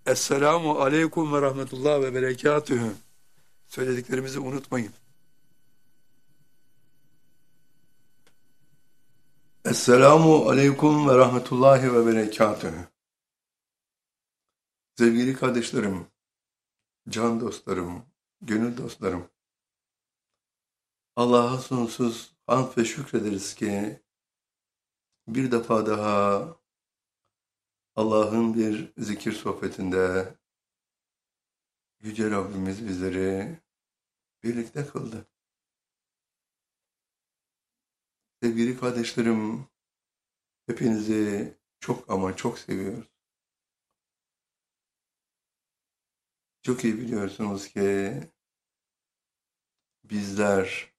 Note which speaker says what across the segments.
Speaker 1: Esselamu aleyküm ve rahmetullah ve berekatühü. Söylediklerimizi unutmayın. Esselamu aleyküm ve rahmetullahi ve berekatühü. Sevgili kardeşlerim, can dostlarım, gönül dostlarım. Allah'a sonsuz hamd ve şükrederiz ki bir defa daha Allah'ın bir zikir sohbetinde Yüce Rabbimiz bizleri birlikte kıldı. Sevgili kardeşlerim, hepinizi çok ama çok seviyoruz. Çok iyi biliyorsunuz ki bizler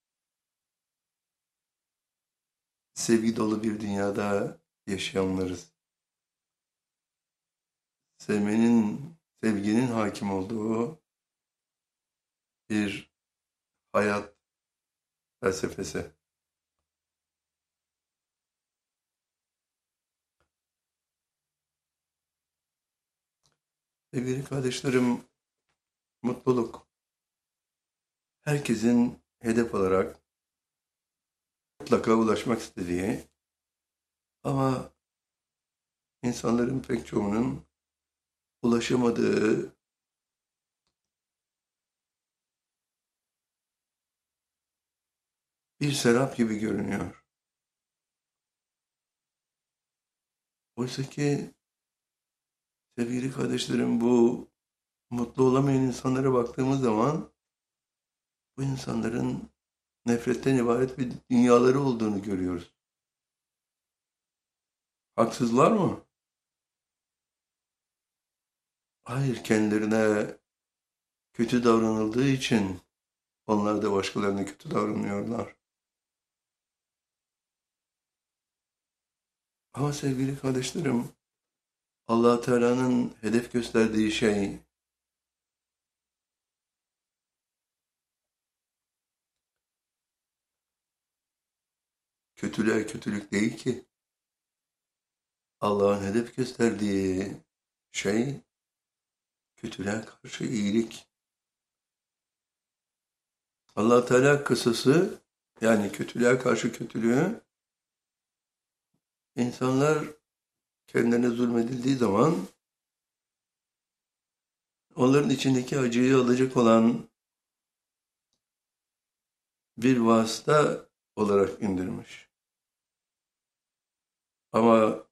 Speaker 1: sevgi dolu bir dünyada yaşayanlarız. Sevginin hakim olduğu bir hayat felsefesi. Sevgili kardeşlerim, mutluluk herkesin hedef olarak mutlaka ulaşmak istediği ama insanların pek çoğunun ulaşamadığı bir serap gibi görünüyor. Oysa ki sevgili kardeşlerim, bu mutlu olamayan insanlara baktığımız zaman bu insanların nefretten ibaret bir dünyaları olduğunu görüyoruz. Haksızlar mı? Hayır, kendilerine kötü davranıldığı için onlar da başkalarına kötü davranıyorlar. Ama sevgili kardeşlerim, Allah Teala'nın hedef gösterdiği şey kötülüğe kötülük değil ki. Allah'ın hedef gösterdiği şey kötülüğe karşı iyilik. Allah Teala kısası, yani kötülüğe karşı kötülüğü, insanlar kendilerine zulmedildiği zaman onların içindeki acıyı alacak olan bir vasıta olarak indirmiş. Ama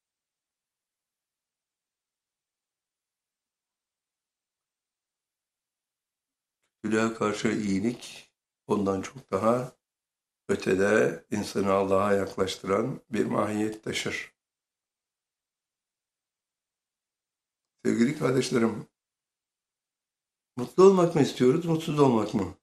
Speaker 1: kötülüğe karşı iyilik ondan çok daha ötede, insanı Allah'a yaklaştıran bir mahiyet taşır. Sevgili kardeşlerim, mutlu olmak mı istiyoruz, mutsuz olmak mı?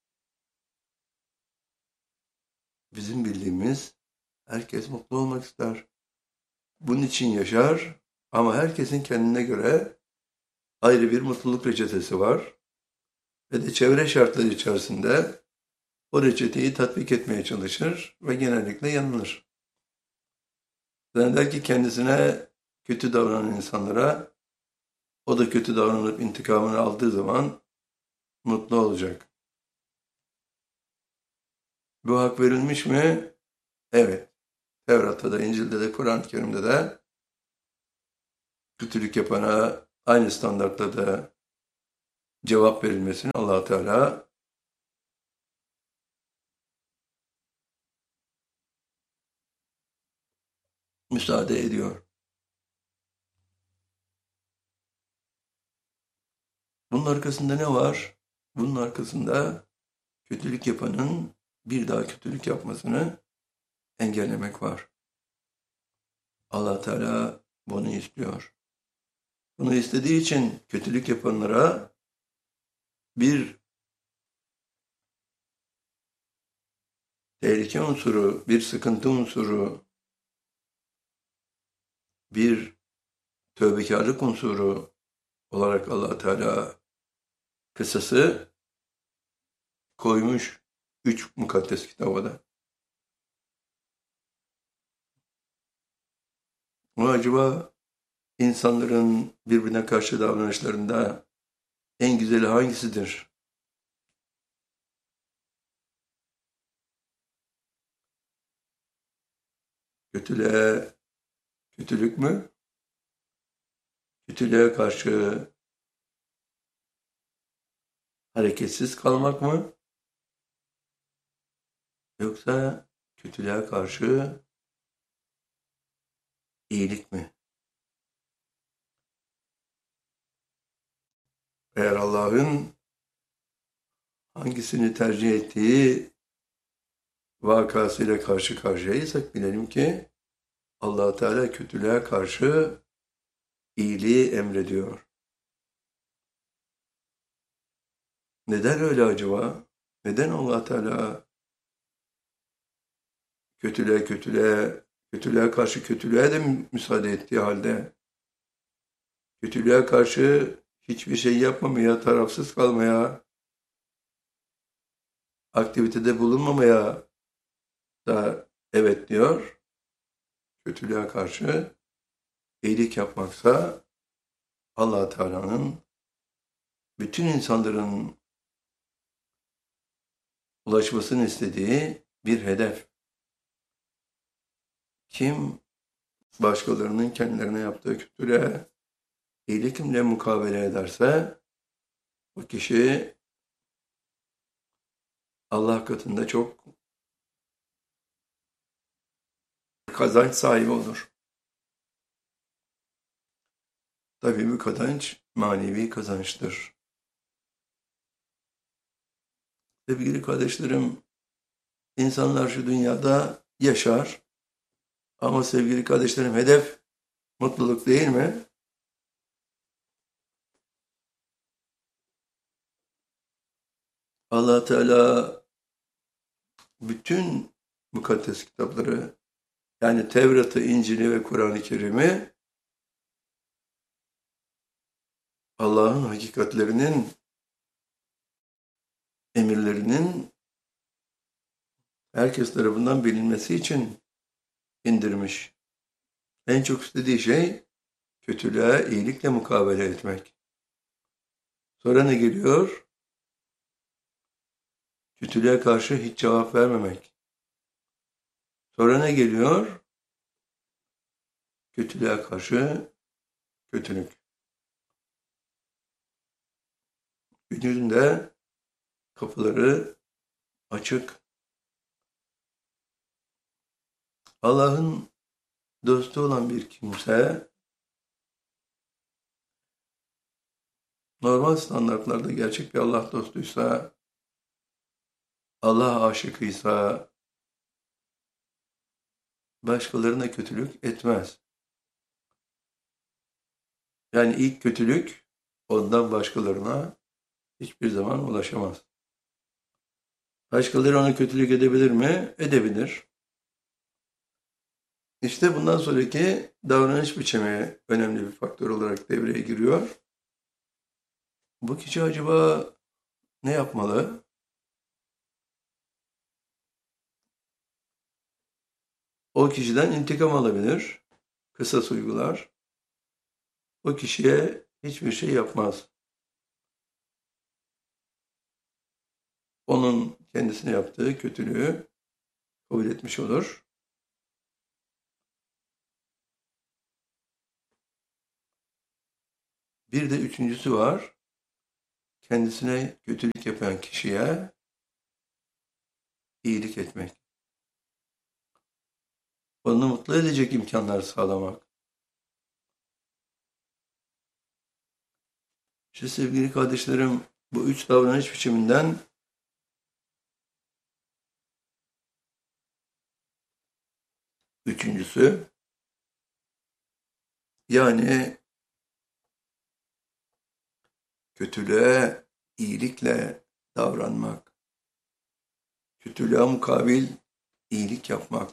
Speaker 1: Bizim bildiğimiz herkes mutlu olmak ister. Bunun için yaşar ama herkesin kendine göre ayrı bir mutluluk reçetesi var. Ve de çevre şartları içerisinde o reçeteyi tatbik etmeye çalışır ve genellikle yanılır. Zanneder ki kendisine kötü davranan insanlara o da kötü davranıp intikamını aldığı zaman mutlu olacak. Bu hak verilmiş mi? Evet. Tevrat'ta da, İncil'de de, Kur'an-ı Kerim'de de kötülük yapana aynı standartlarda cevap verilmesini Allah Teala müsaade ediyor. Bunun arkasında ne var? Bunun arkasında kötülük yapanın bir daha kötülük yapmasını engellemek var. Allah Teala bunu istiyor. Bunu istediği için kötülük yapanlara bir tehlike unsuru, bir sıkıntı unsuru, bir tövbekarlık unsuru olarak Allah Teala kısası koymuş 3 mukaddes kitabada. Ama acaba insanların birbirine karşı davranışlarında en güzeli hangisidir? Kötülüğe kötülük mü? Kötülüğe karşı hareketsiz kalmak mı? Yoksa kötülüğe karşı iyilik mi? Eğer Allah'ın hangisini tercih ettiği vakasıyla karşı karşıyaysak bilelim ki Allah Teala kötülüğe karşı iyiliği emrediyor. Neden öyle acaba? Neden Allah Teala kötülüğe karşı kötülüğe de müsaade ettiği halde kötülüğe karşı hiçbir şey yapmamaya, tarafsız kalmaya, aktivitede bulunmamaya da evet diyor. Kötülüğe karşı iyilik yapmaksa Allah Teala'nın bütün insanların ulaşmasını istediği bir hedef. Kim başkalarının kendilerine yaptığı kötülüğe iyilikle mukabele ederse o kişi Allah katında çok kazanç sahibi olur. Tabii bu kazanç manevi kazançtır. Sevgili kardeşlerim, insanlar şu dünyada yaşar ama sevgili kardeşlerim hedef mutluluk değil mi? Allah Teala bütün mukaddes kitapları yani Tevrat'ı, İncil'i ve Kur'an-ı Kerim'i Allah'ın hakikatlerinin, emirlerinin herkes tarafından bilinmesi için indirmiş. En çok istediği şey kötülüğe iyilikle mukabele etmek. Sonra ne geliyor? Kötülüğe karşı hiç cevap vermemek. Sonra ne geliyor? Kötülüğe karşı kötülük. Günün de kapıları açık. Allah'ın dostu olan bir kimse normal standartlarda gerçek bir Allah dostuysa, Allah aşıkıysa başkalarına kötülük etmez. Yani ilk kötülük ondan başkalarına hiçbir zaman ulaşamaz. Başkaları ona kötülük edebilir mi? Edebilir. İşte bundan sonraki davranış biçimi önemli bir faktör olarak devreye giriyor. Bu kişi acaba ne yapmalı? O kişiden intikam alabilir, kısas uygular. O kişiye hiçbir şey yapmaz. Onun kendisine yaptığı kötülüğü kabul etmiş olur. Bir de üçüncüsü var. Kendisine kötülük yapan kişiye iyilik etmek. Onu mutlu edecek imkanlar sağlamak. İşte sevgili kardeşlerim, bu üç davranış biçiminden üçüncüsü, yani kötülüğe iyilikle davranmak, kötülüğe mukabil iyilik yapmak.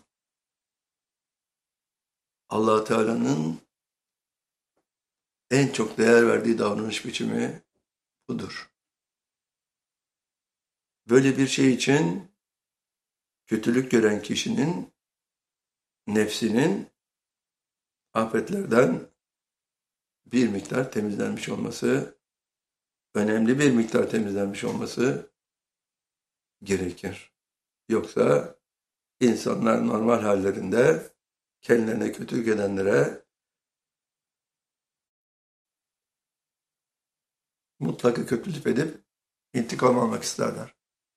Speaker 1: Allah Teala'nın en çok değer verdiği davranış biçimi budur. Böyle bir şey için kötülük gören kişinin nefsinin afetlerden bir miktar temizlenmiş olması, önemli bir miktar temizlenmiş olması gerekir. Yoksa insanlar normal hallerinde kendilerine kötülük edenlere mutlaka kötülük edip intikam almak isterler.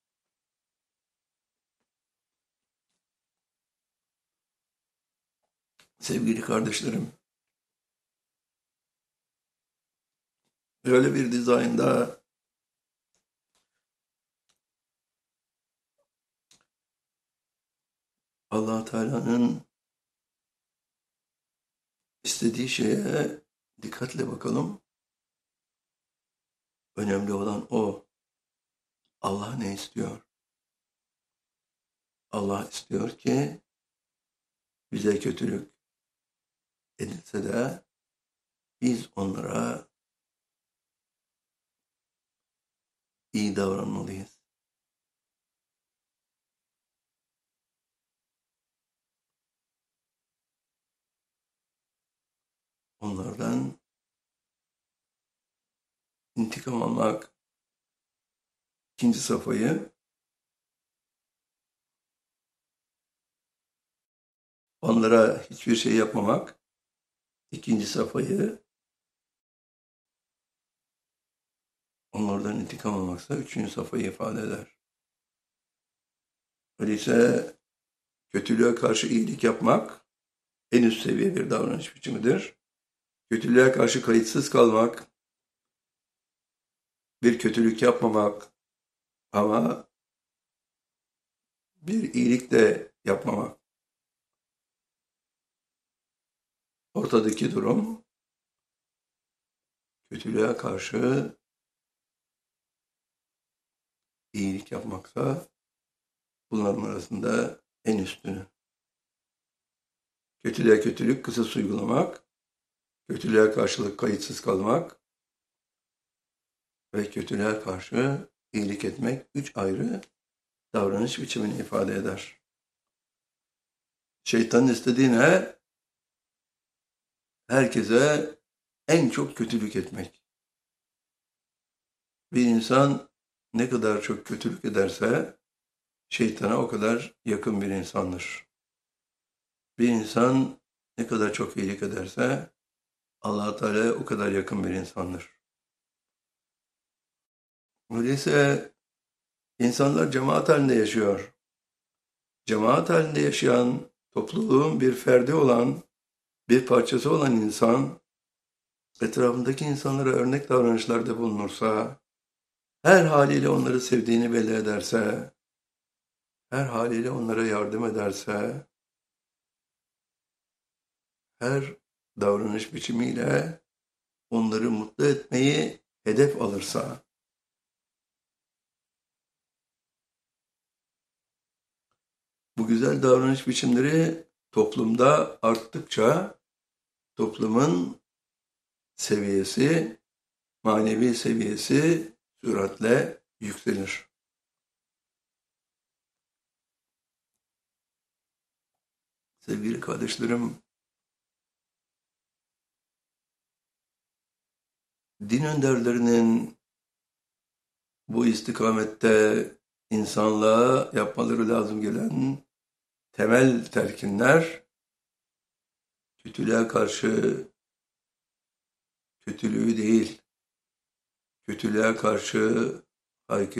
Speaker 1: Sevgili kardeşlerim, böyle bir dizaynda Allah Teala'nın istediği şeye dikkatle bakalım. Önemli olan o. Allah ne istiyor? Allah istiyor ki bize kötülük edilse de biz onlara iyi davranmalıyız. Onlardan intikam almak ikinci safhayı, onlara hiçbir şey yapmamak ikinci safhayı, onlardan intikam almaksa üçüncü safhayı ifade eder. Öyleyse kötülüğe karşı iyilik yapmak en üst seviye bir davranış biçimidir. Kötülüğe karşı kayıtsız kalmak, bir kötülük yapmamak ama bir iyilik de yapmamak. Ortadaki durum kötülüğe karşı iyilik yapmaksa bunların arasında en üstünü. Kötülüğe kötülük kısas uygulamak, kötülüğe karşılık kayıtsız kalmak ve kötülüğe karşı iyilik etmek üç ayrı davranış biçimini ifade eder. Şeytanın istediği ne? Herkese en çok kötülük etmek. Bir insan ne kadar çok kötülük ederse şeytana o kadar yakın bir insandır. Bir insan ne kadar çok iyilik ederse Allah-u Teala o kadar yakın bir insandır. Öyleyse insanlar cemaat halinde yaşıyor. Cemaat halinde yaşayan, topluluğun bir ferdi olan, bir parçası olan insan, etrafındaki insanlara örnek davranışlarda bulunursa, her haliyle onları sevdiğini belli ederse, her haliyle onlara yardım ederse, her davranış biçimiyle onları mutlu etmeyi hedef alırsa, bu güzel davranış biçimleri toplumda arttıkça toplumun seviyesi, manevi seviyesi süratle yükselir. Sevgili kardeşlerim, din önderlerinin bu istikamette insanlığa yapmaları lazım gelen temel telkinler, kötülüğe karşı kötülüğü değil, kötülüğe karşı hareket